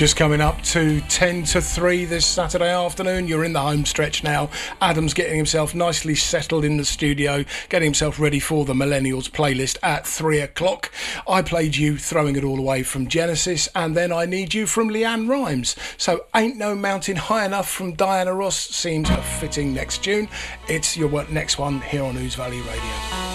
Just coming up to 10 to 3 this Saturday afternoon. You're in the home stretch now. Adam's getting himself nicely settled in the studio, getting himself ready for the Millennials playlist at 3 o'clock. I played you Throwing It All Away from Genesis, and then I Need You from Leanne Rimes. So Ain't No Mountain High Enough from Diana Ross seems a fitting next tune. It's your next one here on Ouse Valley Radio.